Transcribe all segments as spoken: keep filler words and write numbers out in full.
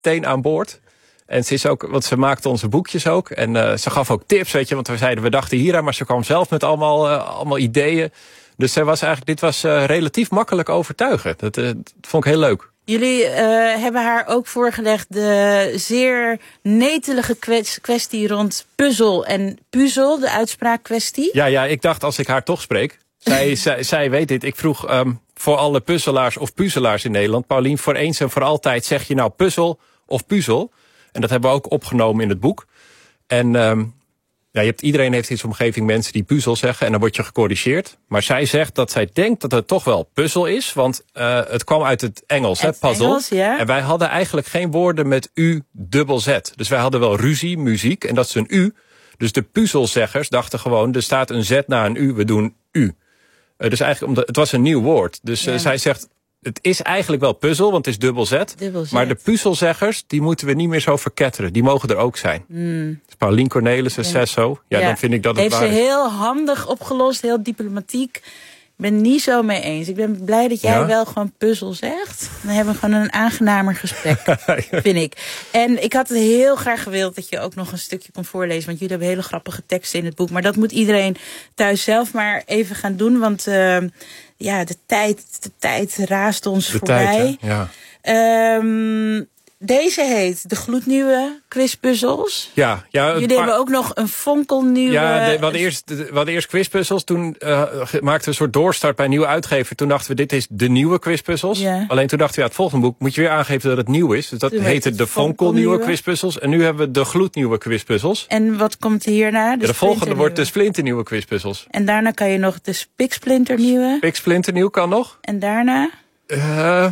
meteen aan boord. En ze is ook, want ze maakte onze boekjes ook. En uh, ze gaf ook tips, weet je. Want we zeiden, we dachten hier aan, maar ze kwam zelf met allemaal, uh, allemaal ideeën. Dus zij was eigenlijk, dit was uh, relatief makkelijk overtuigen. Dat, uh, dat vond ik heel leuk. Jullie uh, hebben haar ook voorgelegd de zeer netelige kwestie rond puzzel en puzzel, de uitspraakkwestie. Ja, ja, ik dacht als ik haar toch spreek. Zij, zij, zij weet dit. Ik vroeg um, voor alle puzzelaars of puzzelaars in Nederland. Paulien, voor eens en voor altijd zeg je nou puzzel of puzzel. En dat hebben we ook opgenomen in het boek. En um, ja, je hebt, iedereen heeft in zijn omgeving mensen die puzzel zeggen. En dan word je gecorrigeerd. Maar zij zegt dat zij denkt dat het toch wel puzzel is. Want uh, het kwam uit het Engels, het hè, puzzle. Engels, ja. En wij hadden eigenlijk geen woorden met u dubbel z. Dus wij hadden wel ruzie, muziek. En dat is een u. Dus de puzzelzeggers dachten gewoon, er staat een z na een u, we doen u. Uh, dus eigenlijk, omdat het was een nieuw woord. Dus uh, ja. zij zegt, het is eigenlijk wel puzzel, want het is dubbel z. Dubbel z. Maar de puzzelzeggers, die moeten we niet meer zo verketteren. Die mogen er ook zijn. Mm. Dus Paulien Cornelissen, ja. zegt zo. Ja, ja, dan vind ik dat het heeft waar is. Heeft ze heel handig opgelost, heel diplomatiek. Ik ben het niet zo mee eens. Ik ben blij dat jij ja? wel gewoon puzzel zegt. Dan hebben we gewoon een aangenamer gesprek, vind ik. En ik had het heel graag gewild dat je ook nog een stukje kon voorlezen. Want jullie hebben hele grappige teksten in het boek. Maar dat moet iedereen thuis zelf maar even gaan doen. Want uh, ja, de tijd, de tijd raast ons de voorbij. Tijd, ja. Um, Deze heet de gloednieuwe quizpuzzels. Ja, ja, Jullie paar... hebben ook nog een fonkelnieuwe... Ja, de, we, hadden eerst, de, we hadden eerst quizpuzzels. Toen uh, maakten we een soort doorstart bij een nieuwe uitgever. Toen dachten we, dit is de nieuwe quizpuzzels. Ja. Alleen toen dachten we, ja, het volgende boek moet je weer aangeven dat het nieuw is. Dus dat toen heette de fonkelnieuwe quizpuzzels. En nu hebben we de gloednieuwe quizpuzzels. En wat komt hierna? De, ja, de volgende wordt de splinternieuwe quizpuzzels. En daarna kan je nog de spiksplinternieuwe. Spiksplinternieuw kan nog. En daarna? Uh,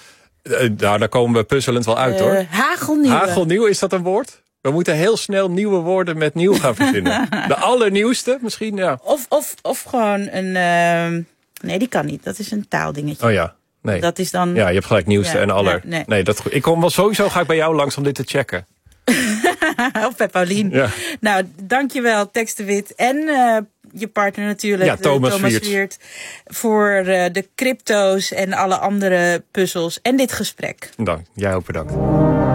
Nou, daar komen we puzzelend wel uit, hoor. Uh, hagelnieuw. Hagelnieuw, is dat een woord? We moeten heel snel nieuwe woorden met nieuw gaan verzinnen. De allernieuwste misschien, ja. Of, of, of gewoon een... Uh, nee, die kan niet. Dat is een taaldingetje. Oh ja, nee. Dat is dan... Ja, je hebt gelijk nieuwste ja, en aller. Nee, nee. nee dat, ik kom wel sowieso ga ik bij jou langs om dit te checken. Of bij Paulien. Ja. Nou, dankjewel, Tex de Wit. En uh, je partner natuurlijk, ja, Thomas, Thomas Wiert. Wiert. Voor uh, de crypto's en alle andere puzzels. En dit gesprek. Dank, jij ook bedankt.